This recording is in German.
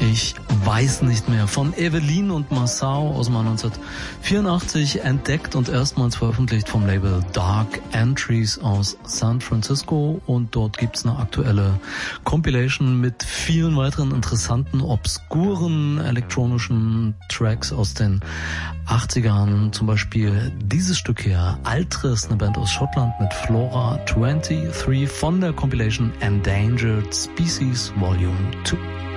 Ich weiß nicht mehr. Von Evelyn und Massau aus dem Jahr 1984 entdeckt und erstmals veröffentlicht vom Label Dark Entries aus San Francisco. Und dort gibt's eine aktuelle Compilation mit vielen weiteren interessanten, obskuren elektronischen Tracks aus den 80ern. Zum Beispiel dieses Stück hier, Altres, eine Band aus Schottland mit Flora 23 von der Compilation Endangered Species Volume 2.